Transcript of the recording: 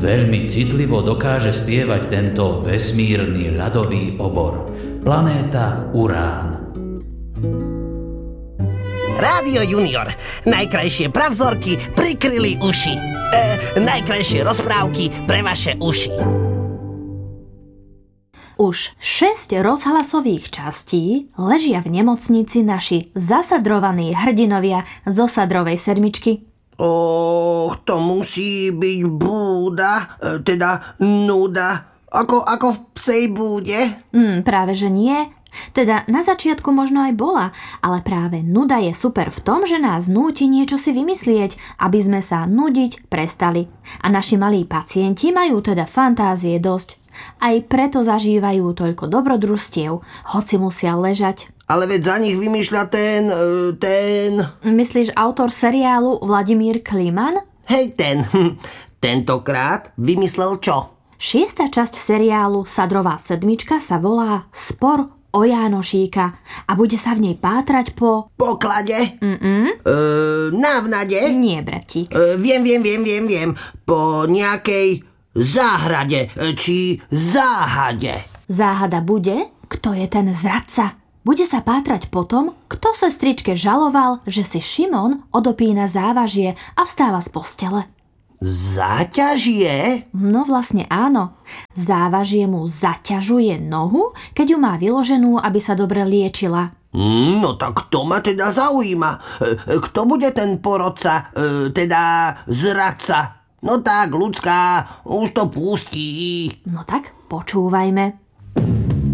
Veľmi citlivo dokáže spievať tento vesmírny ľadový obor. Planéta Urán. Rádio Junior. Najkrajšie pravzorky prikryli uši. Najkrajšie rozprávky pre vaše uši. Už 6 rozhlasových častí ležia v nemocnici naši zasadrovaní hrdinovia zo Sadrovej sedmičky. To musí byť búda, teda nuda, ako v psej búde. Práve že nie. Teda na začiatku možno aj bola, ale práve nuda je super v tom, že nás núti niečo si vymyslieť, aby sme sa nudiť prestali. A naši malí pacienti majú teda fantázie dosť. Aj preto zažívajú toľko dobrodružstiev, hoci musia ležať. Ale veď za nich vymýšľa ten... Myslíš autor seriálu Vladimír Kliman? Hej, tentokrát vymyslel čo? 6. časť seriálu Sadrová sedmička sa volá Spor o Jánošíka a bude sa v nej pátrať po... Poklade? Návnade? Nie, bratík. Viem. Po nejakej záhrade, či záhade. Záhada bude, kto je ten zradca. Bude sa pátrať po tom, kto sestričke žaloval, že si Šimon odopína závažie a vstáva z postele. Záťažie? No vlastne áno. Závažie mu zaťažuje nohu, keď ju má vyloženú, aby sa dobre liečila. No tak to ma teda zaujíma. Kto bude ten porodca, teda zradca? No tak, ľudská, už to pustí. No tak, počúvajme.